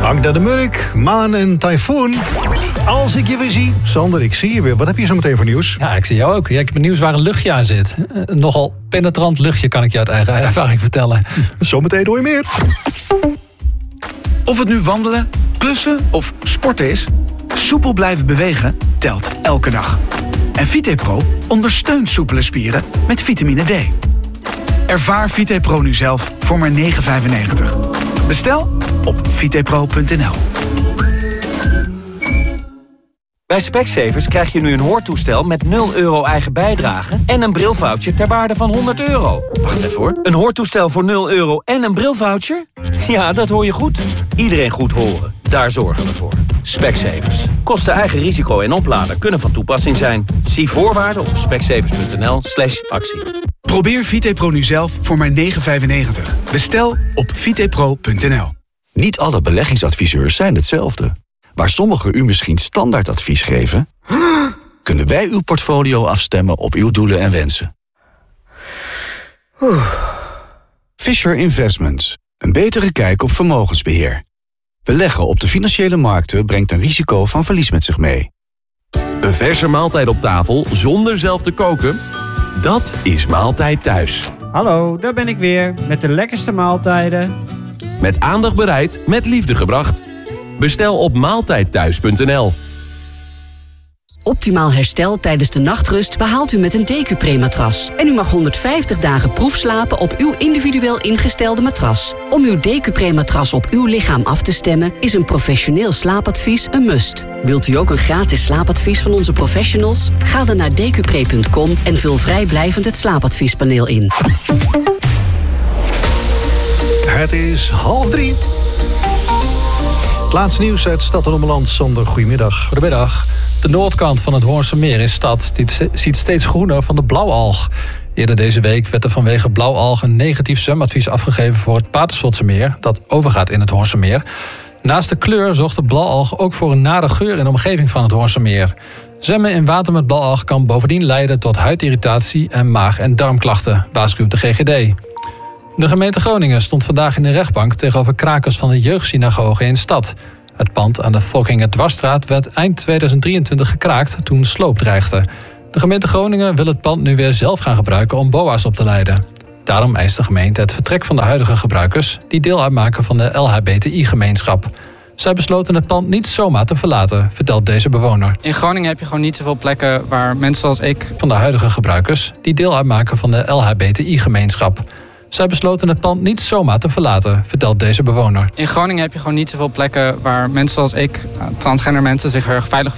Magda de Murk, Maan en Typhoon. Als ik je weer zie. Sander, ik zie je weer. Wat heb je zo meteen voor nieuws? Ja, ik zie jou ook. Ja, ik heb nieuws waar een luchtje aan zit. Een nogal penetrant luchtje, kan ik je uit eigen ervaring vertellen. Zometeen hoor je meer. Of het nu wandelen, klussen of sporten is, soepel blijven bewegen telt elke dag. En VitePro ondersteunt soepele spieren met vitamine D. Ervaar VitePro nu zelf voor maar €9,95. Bestel op vitepro.nl. Bij Specsavers krijg je nu een hoortoestel met €0 eigen bijdrage en een brilvoucher ter waarde van €100. Wacht even hoor. Een hoortoestel voor €0 en een brilvoucher? Ja, dat hoor je goed. Iedereen goed horen. Daar zorgen we voor. Specsavers. Kosten eigen risico en oplader kunnen van toepassing zijn. Zie voorwaarden op specsavers.nl/actie. Probeer VitePro nu zelf voor maar €9,95. Bestel op vitepro.nl. Niet alle beleggingsadviseurs zijn hetzelfde. Waar sommigen u misschien standaardadvies geven, kunnen wij uw portfolio afstemmen op uw doelen en wensen. Fisher Investments. Een betere kijk op vermogensbeheer. Beleggen op de financiële markten brengt een risico van verlies met zich mee. Een verse maaltijd op tafel zonder zelf te koken? Dat is Maaltijd Thuis. Hallo, daar ben ik weer met de lekkerste maaltijden. Met aandacht bereid, met liefde gebracht. Bestel op maaltijdthuis.nl. Optimaal herstel tijdens de nachtrust behaalt u met een Decupre-matras. En u mag 150 dagen proefslapen op uw individueel ingestelde matras. Om uw Decupre-matras op uw lichaam af te stemmen is een professioneel slaapadvies een must. Wilt u ook een gratis slaapadvies van onze professionals? Ga dan naar decupre.com en vul vrijblijvend het slaapadviespaneel in. Het is 2:30. Het laatste nieuws uit Stad en Ommeland. Sander, goedemiddag. Goedemiddag. De noordkant van het Hoornse Meer in Stad ziet steeds groener van de blauwalg. Eerder deze week werd er vanwege blauwalg een negatief zwemadvies afgegeven voor het Paterswoldse Meer, dat overgaat in het Hoornse Meer. Naast de kleur zorgt de blauwalg ook voor een nare geur in de omgeving van het Hoornse Meer. Zwemmen in water met blauwalg kan bovendien leiden tot huidirritatie en maag- en darmklachten, waarschuwt de GGD. De gemeente Groningen stond vandaag in de rechtbank tegenover krakers van de jeugdsynagoge in Stad. Het pand aan de Volkinge-Dwarsstraat werd eind 2023 gekraakt toen sloop dreigde. De gemeente Groningen wil het pand nu weer zelf gaan gebruiken om BOA's op te leiden. Daarom eist de gemeente het vertrek van de huidige gebruikers die deel uitmaken van de LHBTI-gemeenschap. Zij besloten het pand niet zomaar te verlaten, vertelt deze bewoner. In Groningen heb je gewoon niet zoveel plekken waar mensen zoals ik... Van de huidige gebruikers die deel uitmaken van de LHBTI-gemeenschap. Zij besloten het pand niet zomaar te verlaten, vertelt deze bewoner. In Groningen heb je gewoon niet zoveel plekken waar mensen zoals ik, transgender mensen, zich erg veilig